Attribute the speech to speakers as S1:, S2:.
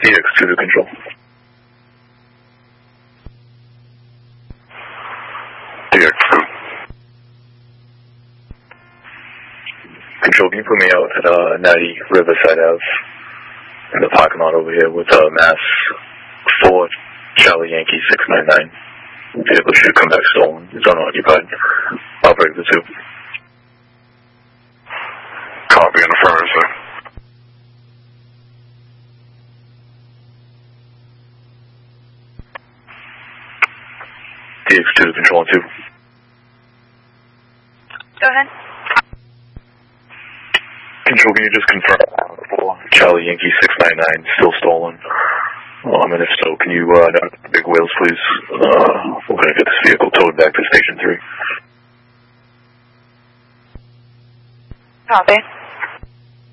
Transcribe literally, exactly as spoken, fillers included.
S1: D X two to control. D X two. Control, can you put me out at uh, ninety Riverside Ave in the parking lot over here with uh, Mass four Charlie Yankee six nine nine. Vehicle should come back stolen. It's unoccupied. Operator the two.
S2: Copy in the affirmative, sir.
S1: D X two to control two.
S3: Go ahead.
S1: Control, can you just confirm for Charlie Yankee six nine nine still stolen? Um, and if so, can you, uh, note big wheels, please? Uh, we're going to get this vehicle towed back to Station three.
S3: Copy.